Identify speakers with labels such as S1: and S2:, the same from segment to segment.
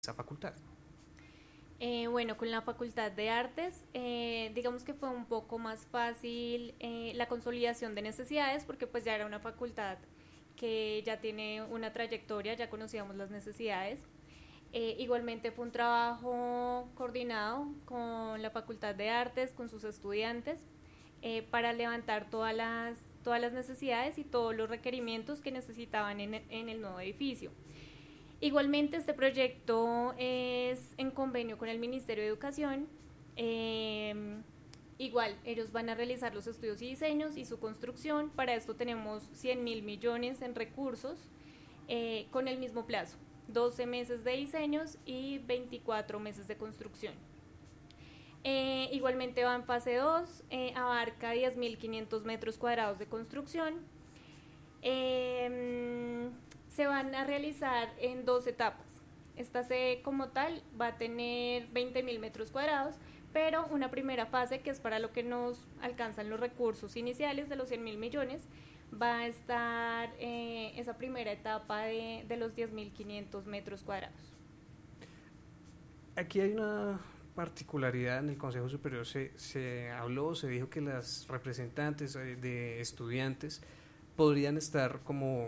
S1: esa facultad?
S2: Bueno, con la Facultad de Artes, digamos que fue un poco más fácil la consolidación de necesidades porque pues ya era una facultad que ya tiene una trayectoria, ya conocíamos las necesidades. Igualmente fue un trabajo coordinado con la Facultad de Artes, con sus estudiantes, para levantar todas las necesidades y todos los requerimientos que necesitaban en el nuevo edificio. Igualmente, este proyecto es en convenio con el Ministerio de Educación. Eh, Igual, ellos van a realizar los estudios y diseños y su construcción. Para esto tenemos 100.000 millones en recursos con el mismo plazo, 12 meses de diseños y 24 meses de construcción. Igualmente va en fase 2, abarca 10.500 metros cuadrados de construcción. Se van a realizar en dos etapas. Esta sede como tal va a tener 20.000 metros cuadrados, pero una primera fase, que es para lo que nos alcanzan los recursos iniciales de los 100.000 millones, va a estar esa primera etapa de los 10.500 metros cuadrados.
S1: Aquí hay una particularidad en el Consejo Superior, se dijo que las representantes de estudiantes podrían estar como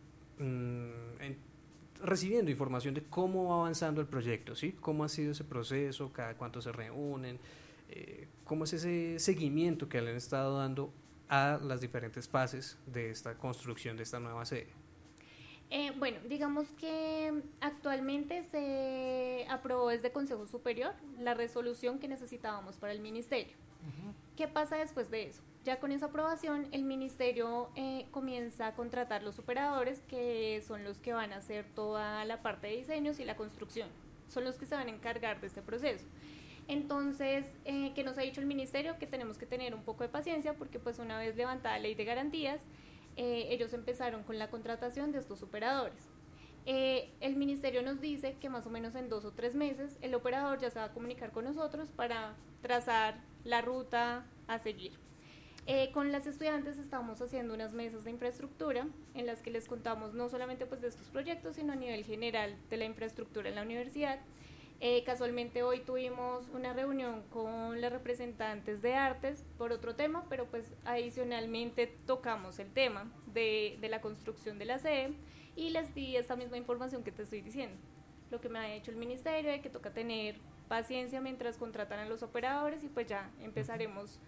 S1: recibiendo información de cómo va avanzando el proyecto, ¿sí? Cómo ha sido ese proceso, cada cuánto se reúnen, cómo es ese seguimiento que le han estado dando a las diferentes fases de esta construcción de esta nueva sede.
S2: Bueno, digamos que actualmente se aprobó desde Consejo Superior la resolución que necesitábamos para el Ministerio. ¿Qué pasa después de eso? Ya con esa aprobación, el Ministerio comienza a contratar los operadores, que son los que van a hacer toda la parte de diseños y la construcción. Son los que se van a encargar de este proceso. Entonces, ¿qué nos ha dicho el Ministerio? Que tenemos que tener un poco de paciencia porque pues una vez levantada la ley de garantías, ellos empezaron con la contratación de estos operadores. El Ministerio nos dice que más o menos en 2 o 3 meses el operador ya se va a comunicar con nosotros para trazar la ruta a seguir. Con las estudiantes estamos haciendo unas mesas de infraestructura en las que les contamos no solamente pues de estos proyectos, sino a nivel general de la infraestructura en la universidad. Casualmente hoy tuvimos una reunión con las representantes de artes por otro tema, pero pues adicionalmente tocamos el tema de la construcción de la sede y les di esta misma información que te estoy diciendo. Lo que me ha hecho el ministerio, de que toca tener paciencia mientras contratan a los operadores y pues ya empezaremos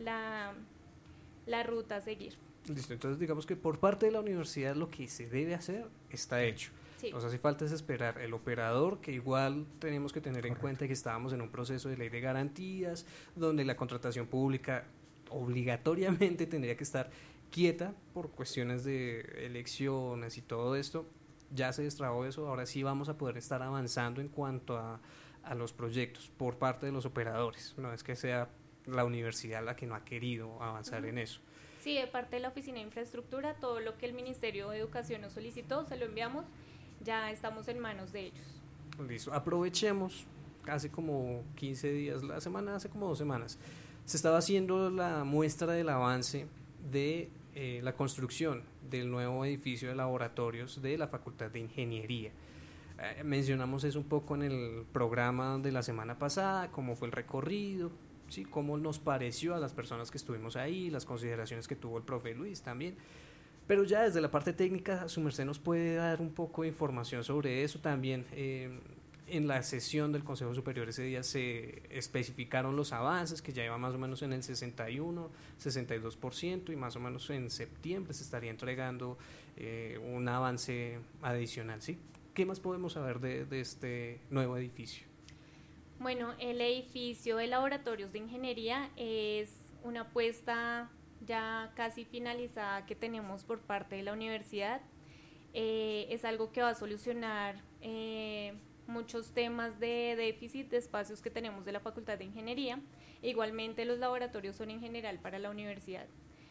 S2: la ruta a seguir.
S1: Listo, entonces digamos que por parte de la universidad lo que se debe hacer está hecho.
S2: Sí.
S1: Nos hace falta es esperar el operador, que igual tenemos que tener en cuenta que estábamos en un proceso de ley de garantías, donde la contratación pública obligatoriamente tendría que estar quieta por cuestiones de elecciones y todo esto. Ya se destrabó eso, ahora sí vamos a poder estar avanzando en cuanto a los proyectos por parte de los operadores. No es que sea la universidad la que no ha querido avanzar en eso.
S2: Sí, de parte de la Oficina de Infraestructura, todo lo que el Ministerio de Educación nos solicitó, se lo enviamos, ya estamos en manos de ellos.
S1: Listo, aprovechemos, hace como 15 días, hace como 2 semanas, se estaba haciendo la muestra del avance de la construcción del nuevo edificio de laboratorios de la Facultad de Ingeniería. Mencionamos eso un poco en el programa de la semana pasada, cómo fue el recorrido, ¿sí? Cómo nos pareció a las personas que estuvimos ahí, las consideraciones que tuvo el profe Luis también. Pero ya desde la parte técnica, su merced nos puede dar un poco de información sobre eso también. En la sesión del Consejo Superior ese día se especificaron los avances, que ya iba más o menos en el 61, 62%, y más o menos en septiembre se estaría entregando un avance adicional, ¿sí? ¿Qué más podemos saber de este nuevo edificio?
S2: Bueno, el edificio de laboratorios de ingeniería es una apuesta ya casi finalizada que tenemos por parte de la universidad. Es algo que va a solucionar muchos temas de déficit de espacios que tenemos de la Facultad de Ingeniería. Igualmente los laboratorios son en general para la universidad.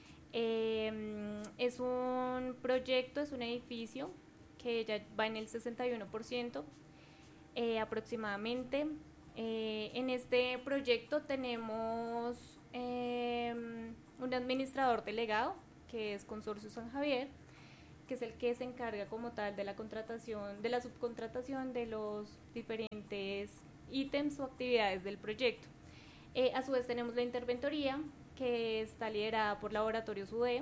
S2: Es un proyecto, es un edificio que ya va en el 61% aproximadamente. En este proyecto tenemos un administrador delegado, que es Consorcio San Javier. que es el que se encarga como tal de la contratación, de la subcontratación de los diferentes ítems o actividades del proyecto. A su vez tenemos la interventoría, que está liderada por Laboratorios UD,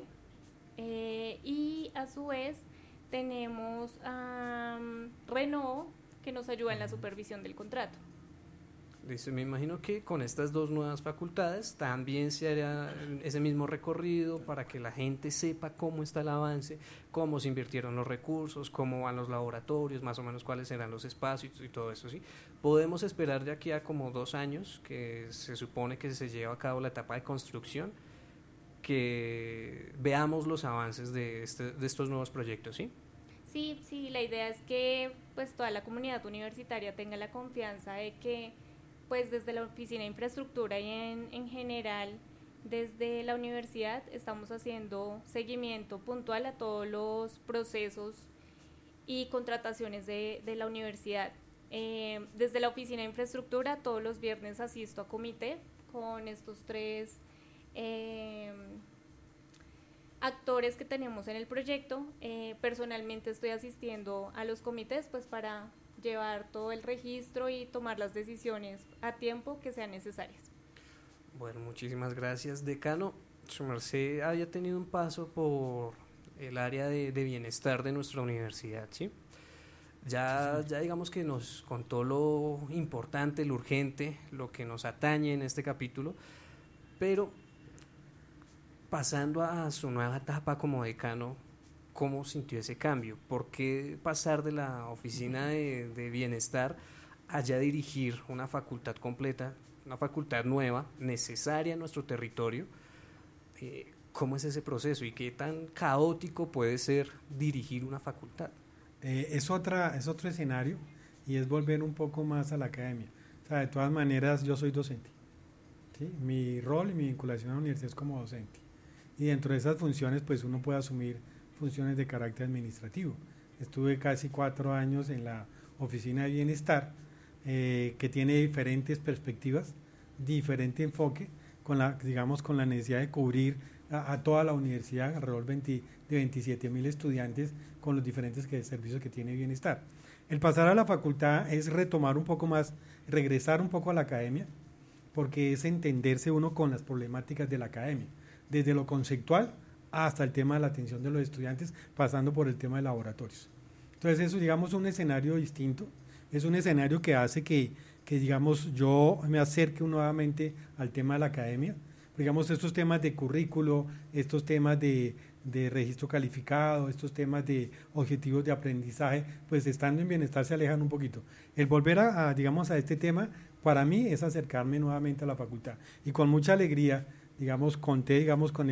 S2: y a su vez tenemos a Renault, que nos ayuda en la supervisión del contrato.
S1: Listo, me imagino que con estas dos nuevas facultades también se hará ese mismo recorrido para que la gente sepa cómo está el avance, cómo se invirtieron los recursos, cómo van los laboratorios, más o menos cuáles serán los espacios y todo eso, ¿sí? Podemos esperar de aquí a como 2 años, que se supone que se lleva a cabo la etapa de construcción, que veamos los avances de estos nuevos proyectos, ¿sí?
S2: Sí, la idea es que pues toda la comunidad universitaria tenga la confianza de que pues desde la Oficina de Infraestructura y en general desde la universidad estamos haciendo seguimiento puntual a todos los procesos y contrataciones de la universidad. Desde la Oficina de Infraestructura todos los viernes asisto a comité con estos 3 actores que tenemos en el proyecto. Personalmente estoy asistiendo a los comités pues para llevar todo el registro y tomar las decisiones a tiempo que sean necesarias.
S1: Bueno, muchísimas gracias, decano. Su merced había tenido un paso por el área de bienestar de nuestra universidad, ¿sí? Ya digamos que nos contó lo importante, lo urgente, lo que nos atañe en este capítulo, pero pasando a su nueva etapa como decano, ¿cómo sintió ese cambio? ¿Por qué pasar de la oficina de bienestar a ya dirigir una facultad completa, una facultad nueva, necesaria en nuestro territorio? ¿Cómo es ese proceso y qué tan caótico puede ser dirigir una facultad?
S3: Es otro escenario y es volver un poco más a la academia. O sea, de todas maneras yo soy docente, ¿sí? Mi rol y mi vinculación a la universidad es como docente. Y dentro de esas funciones pues uno puede asumir funciones de carácter administrativo. Estuve casi 4 años en la oficina de bienestar, que tiene diferentes perspectivas, diferente enfoque, con la necesidad de cubrir a toda la universidad, alrededor de 27.000 estudiantes, con los diferentes servicios que tiene bienestar. El pasar a la facultad es retomar un poco más, regresar un poco a la academia, porque es entenderse uno con las problemáticas de la academia, desde lo conceptual hasta el tema de la atención de los estudiantes, pasando por el tema de laboratorios. Entonces eso, digamos, es un escenario distinto, es un escenario que hace que digamos, yo me acerque nuevamente al tema de la academia. Digamos, estos temas de currículo, estos temas de registro calificado, estos temas de objetivos de aprendizaje, pues estando en bienestar se alejan un poquito. El volver digamos, a este tema, para mí es acercarme nuevamente a la facultad. Y con mucha alegría, digamos, conté, digamos, con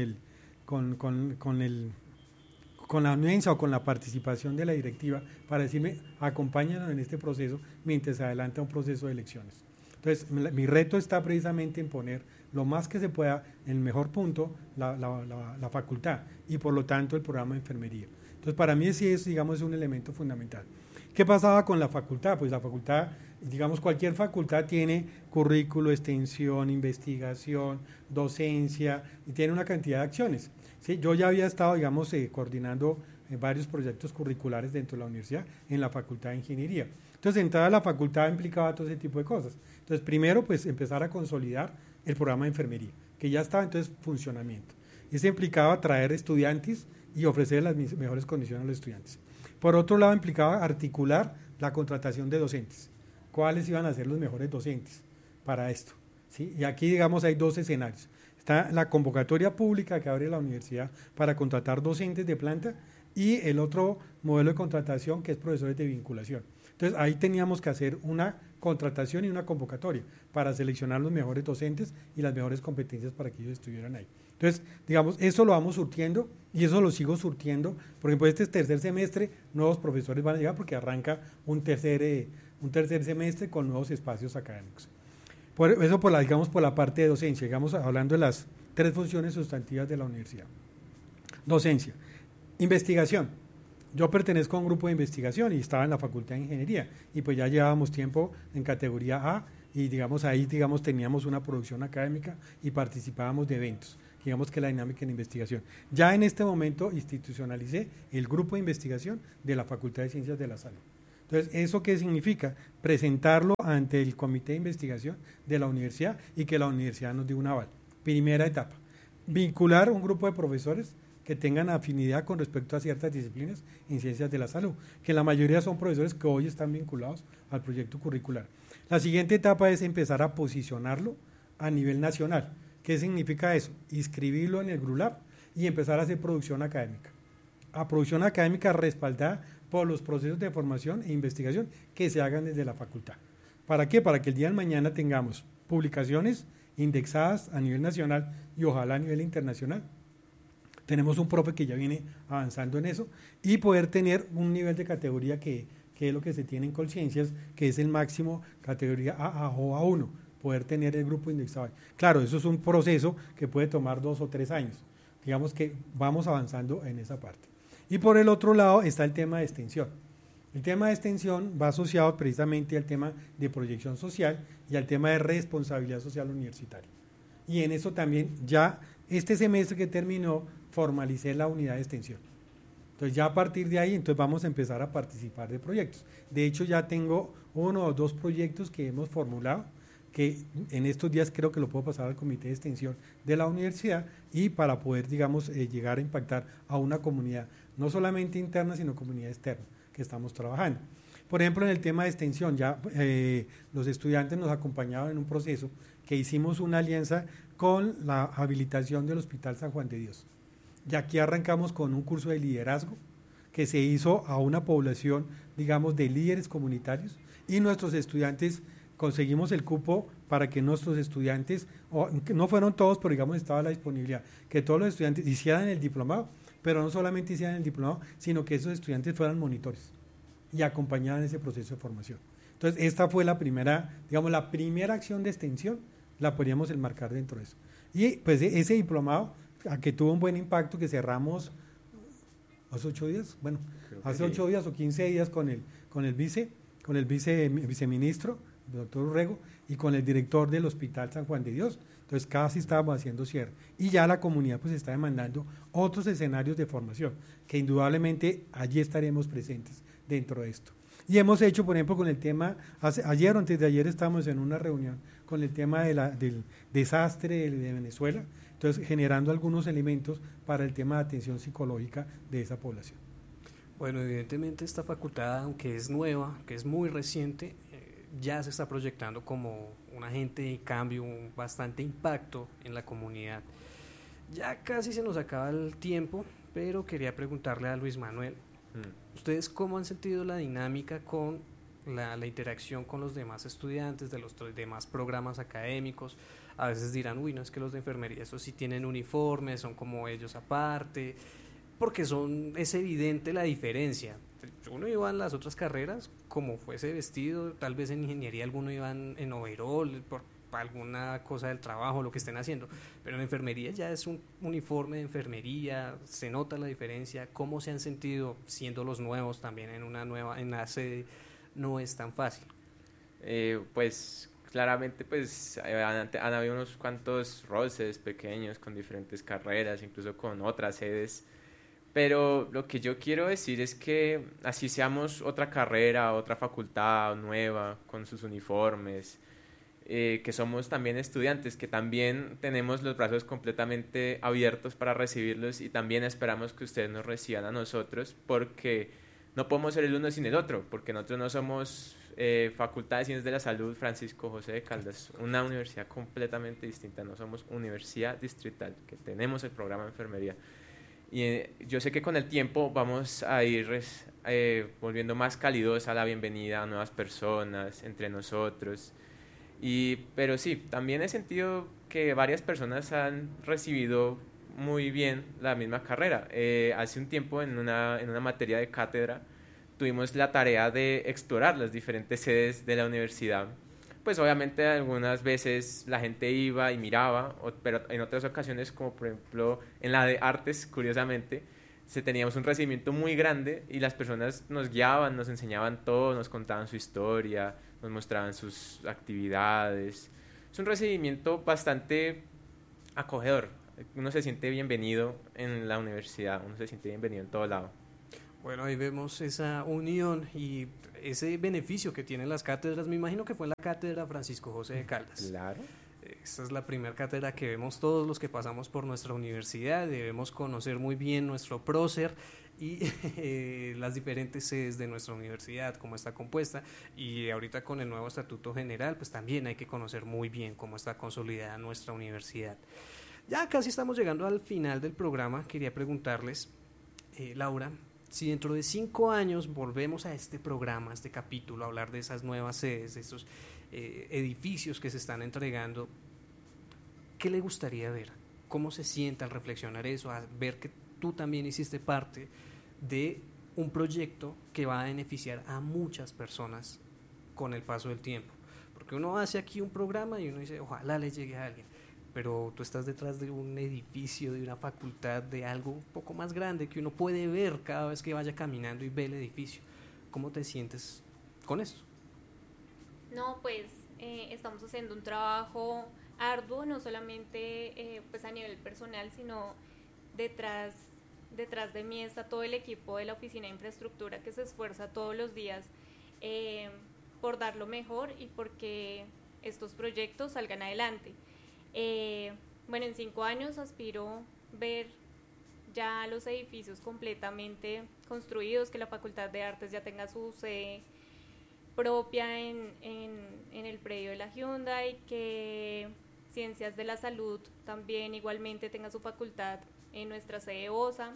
S3: la anuencia o con la participación de la directiva para decirme, acompáñanos en este proceso mientras se adelanta un proceso de elecciones. Entonces, mi reto está precisamente en poner lo más que se pueda en el mejor punto la facultad y por lo tanto el programa de enfermería. Entonces, para mí sí es, digamos, un elemento fundamental. ¿Qué pasaba con la facultad? Pues la facultad, digamos, cualquier facultad tiene currículo, extensión, investigación, docencia y tiene una cantidad de acciones. Sí, yo ya había estado, digamos, coordinando varios proyectos curriculares dentro de la universidad en la Facultad de Ingeniería. Entonces, entrar a la facultad implicaba todo ese tipo de cosas. Entonces, primero, pues, empezar a consolidar el programa de enfermería, que ya estaba entonces en funcionamiento. Eso implicaba traer estudiantes y ofrecer las mejores condiciones a los estudiantes. Por otro lado, implicaba articular la contratación de docentes. ¿Cuáles iban a ser los mejores docentes para esto? ¿Sí? Y aquí, digamos, hay 2 escenarios. Está la convocatoria pública que abre la universidad para contratar docentes de planta y el otro modelo de contratación que es profesores de vinculación. Entonces, ahí teníamos que hacer una contratación y una convocatoria para seleccionar los mejores docentes y las mejores competencias para que ellos estuvieran ahí. Entonces, digamos, eso lo vamos surtiendo y eso lo sigo surtiendo. Por ejemplo, este tercer semestre, nuevos profesores van a llegar porque arranca un tercer semestre con nuevos espacios académicos. Eso por la parte de docencia, digamos, hablando de las 3 funciones sustantivas de la universidad. Docencia. Investigación. Yo pertenezco a un grupo de investigación y estaba en la Facultad de Ingeniería y pues ya llevábamos tiempo en categoría A y digamos ahí teníamos una producción académica y participábamos de eventos. digamos que la dinámica en investigación. Ya en este momento institucionalicé el grupo de investigación de la Facultad de Ciencias de la Salud. Entonces, ¿eso qué significa? Presentarlo ante el comité de investigación de la universidad y que la universidad nos dé un aval. Primera etapa. Vincular un grupo de profesores que tengan afinidad con respecto a ciertas disciplinas en ciencias de la salud, que la mayoría son profesores que hoy están vinculados al proyecto curricular. La siguiente etapa es empezar a posicionarlo a nivel nacional. ¿Qué significa eso? Inscribirlo en el GRULAB y empezar a hacer producción académica. A producción académica respaldada por los procesos de formación e investigación que se hagan desde la facultad. ¿Para qué? Para que el día de mañana tengamos publicaciones indexadas a nivel nacional y ojalá a nivel internacional. Tenemos un profe que ya viene avanzando en eso y poder tener un nivel de categoría que es lo que se tiene en Colciencias, que es el máximo categoría AA o A1, poder tener el grupo indexado. Claro, eso es un proceso que puede tomar 2 o 3 años. Digamos que vamos avanzando en esa parte. Y por el otro lado está el tema de extensión. El tema de extensión va asociado precisamente al tema de proyección social y al tema de responsabilidad social universitaria. Y en eso también ya este semestre que terminó formalicé la unidad de extensión. Entonces ya a partir de ahí entonces vamos a empezar a participar de proyectos. De hecho ya tengo 1 o 2 proyectos que hemos formulado, que en estos días creo que lo puedo pasar al comité de extensión de la universidad y para poder, digamos, llegar a impactar a una comunidad, no solamente interna, sino comunidad externa, que estamos trabajando. Por ejemplo, en el tema de extensión, ya los estudiantes nos acompañaban en un proceso que hicimos una alianza con la habilitación del Hospital San Juan de Dios. Y aquí arrancamos con un curso de liderazgo que se hizo a una población, digamos, de líderes comunitarios y nuestros estudiantes conseguimos el cupo para que nuestros estudiantes, no fueron todos, pero digamos estaba la disponibilidad, que todos los estudiantes hicieran el diplomado, pero no solamente hicieran el diplomado, sino que esos estudiantes fueran monitores y acompañaran ese proceso de formación. Entonces, esta fue la primera, digamos, la primera acción de extensión, la podríamos enmarcar dentro de eso. Y pues ese diplomado, a que tuvo un buen impacto, que cerramos hace 8 días, bueno, hace 8 días o 15 días con el viceministro, el doctor Urrego, y con el director del Hospital San Juan de Dios. Entonces casi estábamos haciendo cierre. Y ya la comunidad pues está demandando otros escenarios de formación, que indudablemente allí estaremos presentes dentro de esto. Y hemos hecho, por ejemplo, con el tema, ayer o antes de ayer estábamos en una reunión con el tema del desastre de Venezuela, entonces generando algunos elementos para el tema de atención psicológica de esa población.
S1: Bueno, evidentemente esta facultad, aunque es nueva, que es muy reciente, ya se está proyectando como un agente de cambio, un bastante impacto en la comunidad. Ya casi se nos acaba el tiempo, pero quería preguntarle a Luis Manuel, ¿ustedes cómo han sentido la dinámica con la interacción con los demás estudiantes de los demás programas académicos? A veces dirán, uy, no, es que los de enfermería, esos sí tienen uniformes, son como ellos aparte, porque es evidente la diferencia. Uno iba en las otras carreras como fuese vestido, tal vez en ingeniería alguno iba en overol por alguna cosa del trabajo, lo que estén haciendo, pero en enfermería ya es un uniforme de enfermería, se nota la diferencia. ¿Cómo se han sentido siendo los nuevos también en la sede? No es tan fácil.
S4: Pues claramente pues han habido unos cuantos roces pequeños con diferentes carreras, incluso con otras sedes. Pero lo que yo quiero decir es que así seamos otra carrera, otra facultad nueva, con sus uniformes, que somos también estudiantes, que también tenemos los brazos completamente abiertos para recibirlos y también esperamos que ustedes nos reciban a nosotros, porque no podemos ser el uno sin el otro, porque nosotros no somos Facultad de Ciencias de la Salud Francisco José de Caldas, una universidad completamente distinta, no somos universidad distrital, que tenemos el programa de enfermería. Y yo sé que con el tiempo vamos a ir volviendo más cálidos a la bienvenida a nuevas personas entre nosotros. Pero sí, también he sentido que varias personas han recibido muy bien la misma carrera. Hace un tiempo en una materia de cátedra tuvimos la tarea de explorar las diferentes sedes de la universidad. Pues obviamente algunas veces la gente iba y miraba, pero en otras ocasiones, como por ejemplo en la de artes, curiosamente, teníamos un recibimiento muy grande y las personas nos guiaban, nos enseñaban todo, nos contaban su historia, nos mostraban sus actividades. Es un recibimiento bastante acogedor. uno se siente bienvenido en la universidad, uno se siente bienvenido en todo lado.
S1: Bueno, ahí vemos esa unión y ese beneficio que tienen las cátedras. Me imagino que fue en la cátedra Francisco José de Caldas.
S4: Claro.
S1: Esta es la primera cátedra que vemos todos los que pasamos por nuestra universidad. Debemos conocer muy bien nuestro prócer y las diferentes sedes de nuestra universidad, cómo está compuesta, y ahorita con el nuevo estatuto general pues también hay que conocer muy bien cómo está consolidada nuestra universidad. Ya casi estamos llegando al final del programa. Quería preguntarles, Laura, si dentro de 5 años volvemos a este programa, a este capítulo, a hablar de esas nuevas sedes, de estos edificios que se están entregando, ¿qué le gustaría ver? ¿Cómo se siente al reflexionar eso, a ver que tú también hiciste parte de un proyecto que va a beneficiar a muchas personas con el paso del tiempo? Porque uno hace aquí un programa y uno dice, ojalá le llegue a alguien, pero tú estás detrás de un edificio, de una facultad, de algo un poco más grande que uno puede ver cada vez que vaya caminando y ve el edificio. ¿Cómo te sientes con esto?
S2: No, pues estamos haciendo un trabajo arduo, no solamente pues a nivel personal, sino detrás de mí está todo el equipo de la Oficina de Infraestructura que se esfuerza todos los días por dar lo mejor y porque estos proyectos salgan adelante. Bueno, en 5 años aspiro ver ya los edificios completamente construidos, que la Facultad de Artes ya tenga su sede propia en el predio de la Hyundai, que Ciencias de la Salud también igualmente tenga su facultad en nuestra sede OSA,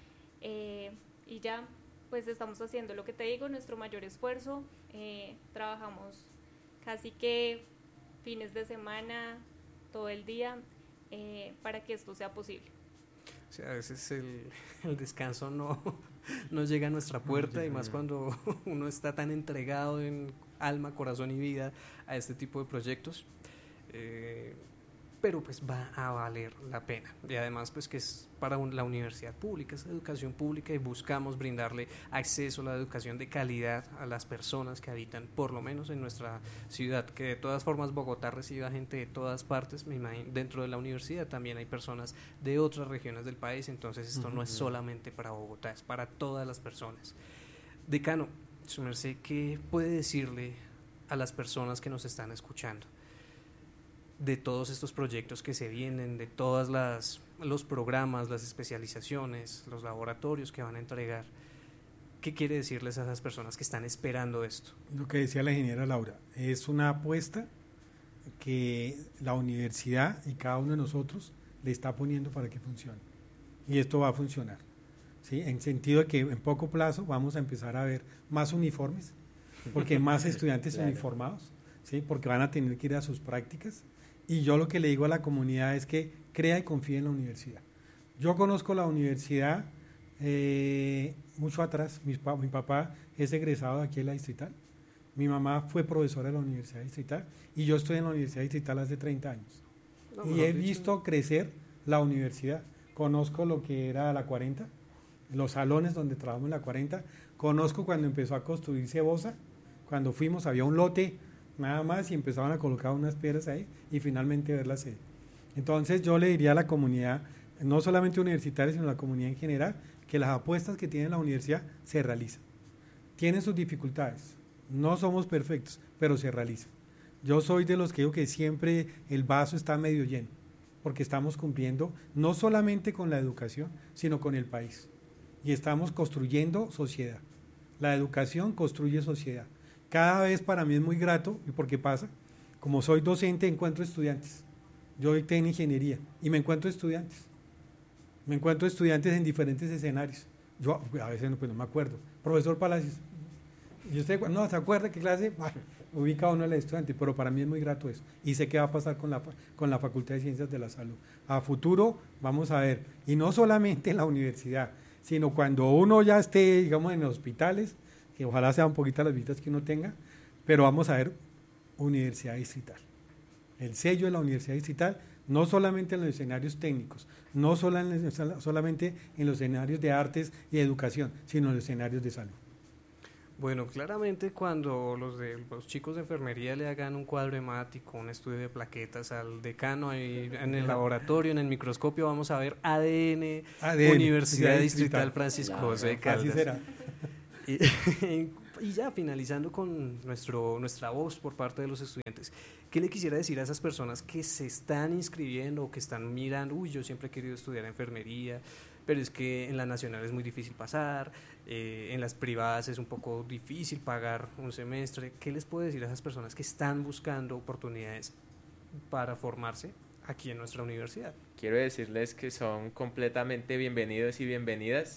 S2: y ya pues estamos haciendo lo que te digo, nuestro mayor esfuerzo, trabajamos casi que fines de semana, todo el día, para que esto sea posible.
S1: O sea, a veces el descanso no llega a nuestra puerta, y más cuando uno está tan entregado en alma, corazón y vida a este tipo de proyectos, pero pues va a valer la pena. Y además pues que es para la universidad pública, es educación pública, y buscamos brindarle acceso a la educación de calidad a las personas que habitan por lo menos en nuestra ciudad, que de todas formas Bogotá recibe a gente de todas partes. Me imagino, dentro de la universidad también hay personas de otras regiones del país, entonces esto no es solamente para Bogotá, es para todas las personas. Decano, su merced, ¿qué puede decirle a las personas que nos están escuchando de todos estos proyectos que se vienen, de todos los programas, las especializaciones, los laboratorios que van a entregar? ¿Qué quiere decirles a esas personas que están esperando esto?
S3: Lo que decía la ingeniera Laura, es una apuesta que la universidad y cada uno de nosotros le está poniendo para que funcione. Y esto va a funcionar, ¿sí? En sentido de que en poco plazo vamos a empezar a ver más uniformes, porque más estudiantes claro, uniformados, ¿sí? Porque van a tener que ir a sus prácticas. Y yo lo que le digo a la comunidad es que crea y confíe en la universidad. Yo conozco la universidad mucho atrás. Mi papá es egresado de aquí de la Distrital. Mi mamá fue profesora de la Universidad Distrital y yo estoy en la Universidad Distrital hace 30 años. Y he visto crecer la universidad. Conozco lo que era la 40, los salones donde trabajamos en la 40. Conozco cuando empezó a construirse Bosa. Cuando fuimos había un lote nada más y empezaban a colocar unas piedras ahí y finalmente ver la sede. Entonces yo le diría a la comunidad, no solamente universitaria, sino a la comunidad en general, que las apuestas que tiene la universidad se realizan. Tienen sus dificultades, no somos perfectos, pero se realizan. Yo soy de los que digo que siempre el vaso está medio lleno, porque estamos cumpliendo no solamente con la educación, sino con el país. Y estamos construyendo sociedad. La educación construye sociedad. Cada vez para mí es muy grato, y porque pasa, como soy docente encuentro estudiantes. Yo dicté en ingeniería y me encuentro estudiantes. Me encuentro estudiantes en diferentes escenarios. Yo a veces no me acuerdo. Profesor Palacios, ¿y usted no se acuerda qué clase? Ubica uno al estudiante, pero para mí es muy grato eso. Y sé qué va a pasar con la Facultad de Ciencias de la Salud. A futuro vamos a ver, y no solamente en la universidad, sino cuando uno ya esté, digamos, en los hospitales, que ojalá sean poquitas las visitas que uno tenga, pero vamos a ver Universidad Distrital. El sello de la Universidad Distrital, no solamente en los escenarios técnicos, no solamente en los escenarios de artes y educación, sino en los escenarios de salud.
S1: Bueno, claramente cuando los chicos de enfermería le hagan un cuadro hemático, un estudio de plaquetas al decano ahí en el laboratorio, en el microscopio, vamos a ver ADN, Universidad Distrital Francisco José de Caldas.
S3: Así será.
S1: Y ya finalizando con nuestra voz por parte de los estudiantes, ¿qué le quisiera decir a esas personas que se están inscribiendo o que están mirando, uy, yo siempre he querido estudiar enfermería, pero es que en la nacional es muy difícil pasar, en las privadas es un poco difícil pagar un semestre? ¿Qué les puedo decir a esas personas que están buscando oportunidades para formarse aquí en nuestra universidad?
S4: Quiero decirles que son completamente bienvenidos y bienvenidas.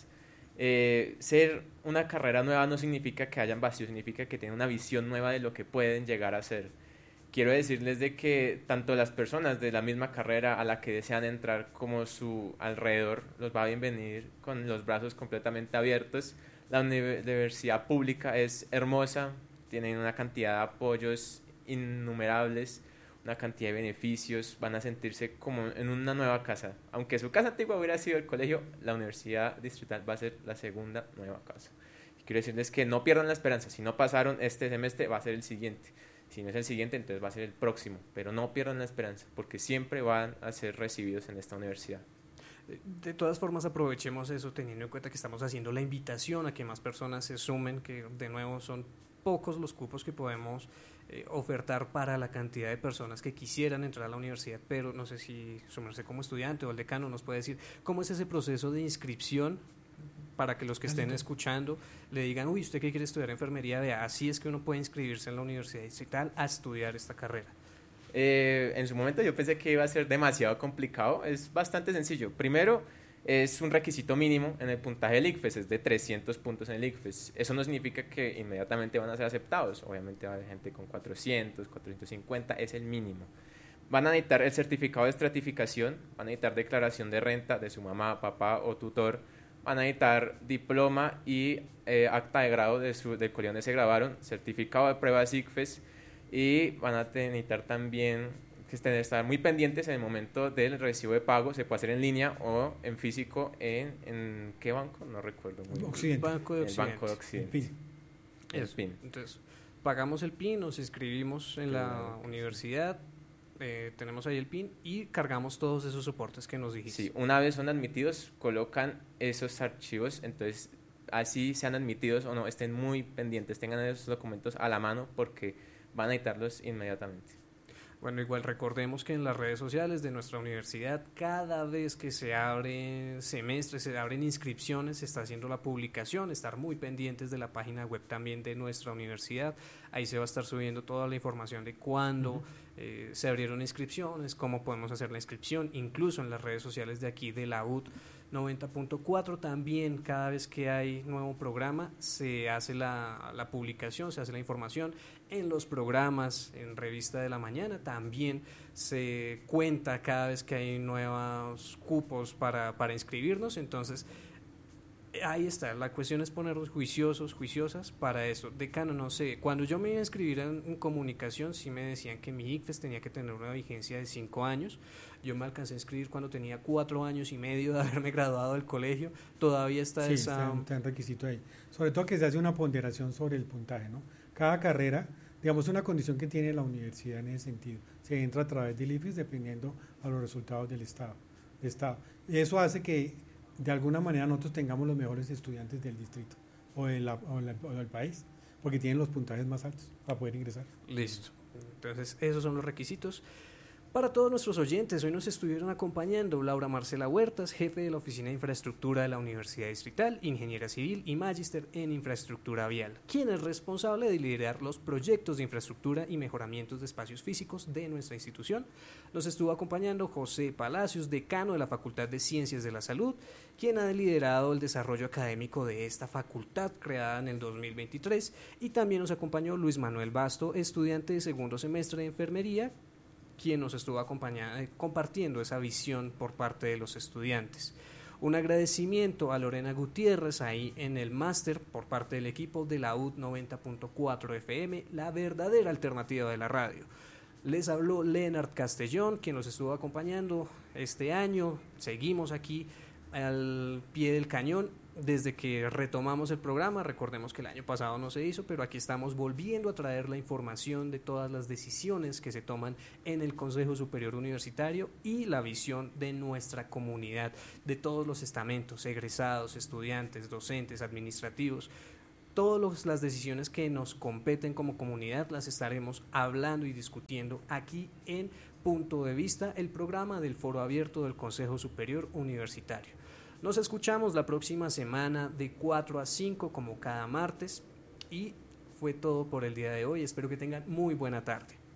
S4: Ser una carrera nueva no significa que hayan vacíos, significa que tienen una visión nueva de lo que pueden llegar a ser. Quiero decirles de que tanto las personas de la misma carrera a la que desean entrar como su alrededor los va a bienvenir con los brazos completamente abiertos. La universidad pública es hermosa, tienen una cantidad de apoyos innumerables, una cantidad de beneficios, van a sentirse como en una nueva casa. Aunque su casa antigua hubiera sido el colegio, la Universidad Distrital va a ser la segunda nueva casa. Y quiero decirles que no pierdan la esperanza. Si no pasaron este semestre, va a ser el siguiente. Si no es el siguiente, entonces va a ser el próximo. Pero no pierdan la esperanza, porque siempre van a ser recibidos en esta universidad.
S1: De todas formas, aprovechemos eso teniendo en cuenta que estamos haciendo la invitación a que más personas se sumen, que de nuevo son pocos los cupos que podemos ofertar para la cantidad de personas que quisieran entrar a la universidad, pero no sé si sumarse como estudiante o el decano nos puede decir cómo es ese proceso de inscripción para que los que estén escuchando le digan, uy, usted que quiere estudiar enfermería, vea, así es que uno puede inscribirse en la Universidad Distrital a estudiar esta carrera.
S4: En su momento yo pensé que iba a ser demasiado complicado. Es bastante sencillo. Primero, es un requisito mínimo en el puntaje del ICFES, es de 300 puntos en el ICFES. Eso no significa que inmediatamente van a ser aceptados. Obviamente va a haber gente con 400, 450, es el mínimo. Van a necesitar el certificado de estratificación, van a necesitar declaración de renta de su mamá, papá o tutor, van a necesitar diploma y acta de grado del colegio donde se graduaron, certificado de pruebas ICFES, y van a necesitar también que estar muy pendientes en el momento del recibo de pago. Se puede hacer en línea o en físico en ¿qué banco? No recuerdo muy bien.
S3: Occidente.
S1: Banco de Occidente.
S4: El Banco de Occidente.
S1: El PIN. Entonces, pagamos el PIN, nos inscribimos en la universidad, tenemos ahí el PIN y cargamos todos esos soportes que nos dijiste.
S4: Sí, una vez son admitidos, colocan esos archivos, entonces así sean admitidos o no, estén muy pendientes, tengan esos documentos a la mano porque van a necesitarlos inmediatamente.
S1: Bueno, igual recordemos que en las redes sociales de nuestra universidad, cada vez que se abre semestre, se abren inscripciones, se está haciendo la publicación, estar muy pendientes de la página web también de nuestra universidad. Ahí se va a estar subiendo toda la información de cuándo se abrieron inscripciones, cómo podemos hacer la inscripción, incluso en las redes sociales de aquí de la UD 90.4 también. Cada vez que hay nuevo programa se hace la publicación, se hace la información en los programas, en Revista de la Mañana también se cuenta cada vez que hay nuevos cupos para inscribirnos. Entonces ahí está, la cuestión es ponernos juiciosos, juiciosas para eso. Decano, no sé, cuando yo me iba a inscribir en comunicación sí me decían que mi ICFES tenía que tener una vigencia de 5 años. Yo me alcancé a inscribir cuando tenía 4 años y medio de haberme graduado del colegio. Todavía está
S3: sí,
S1: esa...
S3: está un requisito ahí. Sobre todo que se hace una ponderación sobre el puntaje, ¿no? Cada carrera, digamos, una condición que tiene la universidad en ese sentido. Se entra a través del IFES dependiendo a los resultados del Estado. Y eso hace que de alguna manera nosotros tengamos los mejores estudiantes del distrito o del país, porque tienen los puntajes más altos para poder ingresar.
S1: Listo. Entonces, esos son los requisitos. Para todos nuestros oyentes, hoy nos estuvieron acompañando Laura Marcela Huertas, jefe de la Oficina de Infraestructura de la Universidad Distrital, ingeniera civil y magíster en infraestructura vial, quien es responsable de liderar los proyectos de infraestructura y mejoramientos de espacios físicos de nuestra institución. Nos estuvo acompañando José Palacios, decano de la Facultad de Ciencias de la Salud, quien ha liderado el desarrollo académico de esta facultad creada en el 2023, y también nos acompañó Luis Manuel Basto, estudiante de segundo semestre de enfermería, quien nos estuvo compartiendo esa visión por parte de los estudiantes. Un agradecimiento a Lorena Gutiérrez ahí en el máster por parte del equipo de la UD 90.4 FM, la verdadera alternativa de la radio. Les habló Leonard Castellón, quien los estuvo acompañando este año. Seguimos aquí al pie del cañón. desde que retomamos el programa. Recordemos que el año pasado no se hizo, pero aquí estamos volviendo a traer la información de todas las decisiones que se toman en el Consejo Superior Universitario y la visión de nuestra comunidad, de todos los estamentos, egresados, estudiantes, docentes, administrativos. Todas las decisiones que nos competen como comunidad las estaremos hablando y discutiendo aquí en Punto de Vista, el programa del Foro Abierto del Consejo Superior Universitario. Nos escuchamos la próxima semana de 4 a 5 como cada martes y fue todo por el día de hoy. Espero que tengan muy buena tarde.